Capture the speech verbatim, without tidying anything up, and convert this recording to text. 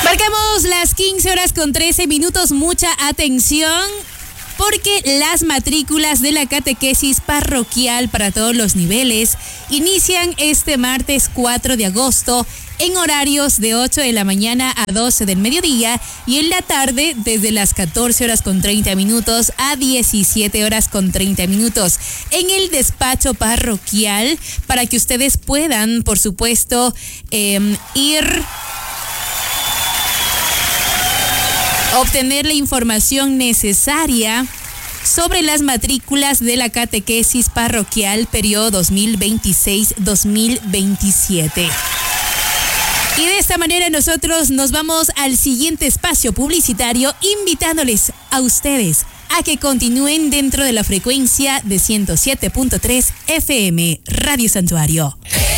Marcamos las quince horas con trece minutos. Mucha atención, porque las matrículas de la catequesis parroquial para todos los niveles inician este martes cuatro de agosto en horarios de ocho de la mañana a doce del mediodía y en la tarde desde las catorce horas con treinta minutos a diecisiete horas con treinta minutos en el despacho parroquial, para que ustedes puedan, por supuesto, eh, ir obtener la información necesaria sobre las matrículas de la catequesis parroquial periodo dos mil veintiséis dos mil veintisiete. Y de esta manera nosotros nos vamos al siguiente espacio publicitario, invitándoles a ustedes a que continúen dentro de la frecuencia de ciento siete punto tres F M Radio Santuario.